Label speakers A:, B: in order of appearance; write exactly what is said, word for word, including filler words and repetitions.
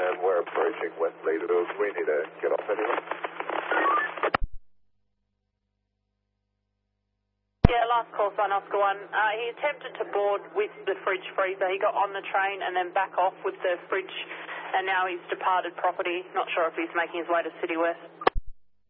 A: and we're approaching Westley. Do we need to get off anywhere?
B: Yeah, last call sign, Oscar one. Uh, he attempted to board with the fridge freezer. He got on the train and then back off with the fridge, and now he's departed property. Not sure if he's making his way to City West.